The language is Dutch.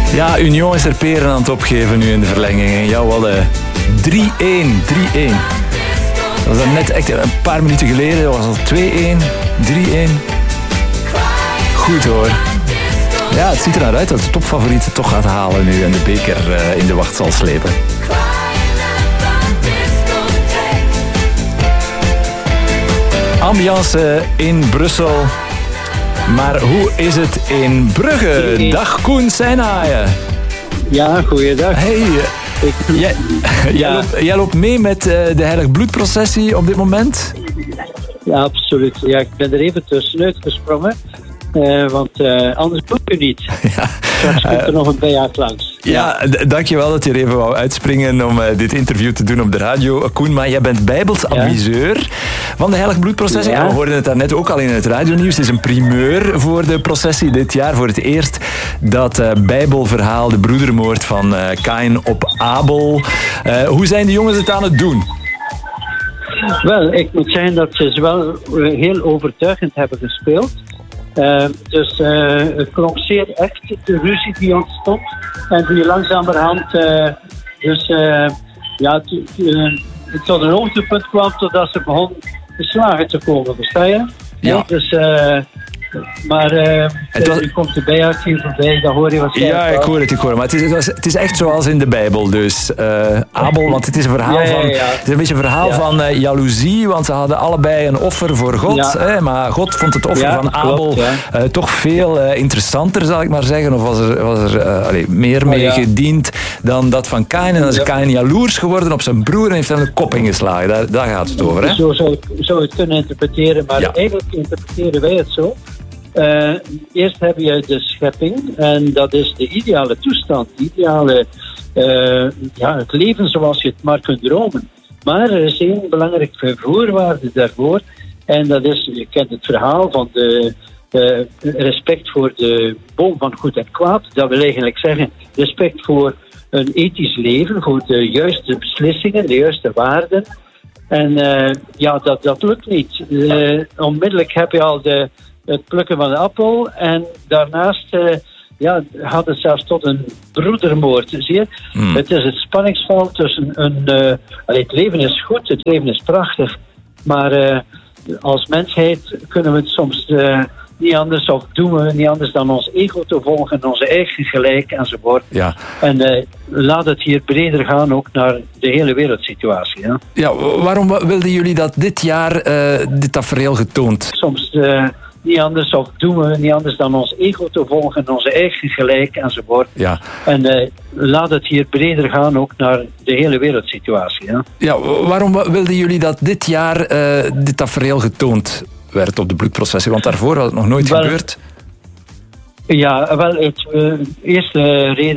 Ja, Union is er peren aan het opgeven nu in de verlenging. En jawel, 3-1. Dat was net echt een paar minuten geleden. Dat was al 2-1, 3-1. Goed hoor. Ja, het ziet er naar uit dat de topfavoriet het toch gaat halen nu en de beker in de wacht zal slepen. Ambiance in Brussel. Maar hoe is het in Brugge? Dag Koen Seinhaaien. Ja, goeiedag. Hey, jij loopt mee met de Heilig Bloedprocessie op dit moment? Ja, absoluut. Ja, ik ben er even tussenuit gesprongen. Want anders doe ik het niet. Ja. Straks komt er nog een bijaard langs. Ja, dankjewel dat je er even wou uitspringen om dit interview te doen op de radio. Koen, maar jij bent Bijbels adviseur van de Heilig Bloedprocessie. Ja. We hoorden het daarnet ook al in het radionieuws. Het is een primeur voor de processie dit jaar. Voor het eerst dat Bijbelverhaal, de broedermoord van Kain op Abel. Hoe zijn de jongens het aan het doen? Wel, ik moet zeggen dat ze wel heel overtuigend hebben gespeeld. Dus het klonk zeer echt, de ruzie die ontstond. En die langzamerhand tot een hoogtepunt kwam totdat ze begon de slagen te komen, versta je? Ja. Dus, nu komt de bijaard hier voorbij, dat hoor je waarschijnlijk. Ja, ik hoor het. Maar het is echt zoals in de Bijbel. Dus Abel, want het is een verhaal Het is een beetje een verhaal van jaloezie, want ze hadden allebei een offer voor God. Ja. Maar God vond het offer van Abel toch veel interessanter, zal ik maar zeggen. Of was er meer mee gediend dan dat van Kain. En dan is Kain jaloers geworden op zijn broer en heeft hem de kop ingeslagen. Daar gaat het over. Hè? Zo zou je het kunnen interpreteren, maar eigenlijk interpreteren wij het zo. Eerst heb je de schepping en dat is de ideale toestand, het leven zoals je het maar kunt dromen. Maar er is één belangrijke voorwaarde daarvoor en dat is, je kent het verhaal van de respect voor de boom van goed en kwaad. Dat wil eigenlijk zeggen respect voor een ethisch leven, voor de juiste beslissingen, de juiste waarden. En dat lukt niet. Onmiddellijk heb je al het plukken van de appel en daarnaast had het zelfs tot een broedermoord. Zie je? Het is het spanningsveld tussen het leven is goed, het leven is prachtig, maar als mensheid kunnen we het soms niet anders, of doen we niet anders dan ons ego te volgen, onze eigen gelijk enzovoort. Ja. En laat het hier breder gaan, ook naar de hele wereldsituatie. Ja, ja, waarom wilden jullie dat dit jaar dit tafereel getoond? Soms niet anders, of doen we niet anders dan ons ego te volgen, onze eigen gelijk enzovoort. Ja. En laat het hier breder gaan, ook naar de hele wereldsituatie. Ja, ja, waarom wilden jullie dat dit jaar dit tafereel getoond werd op de bloedprocessie? Want daarvoor had het nog nooit gebeurd. Ja, wel, het eerste reden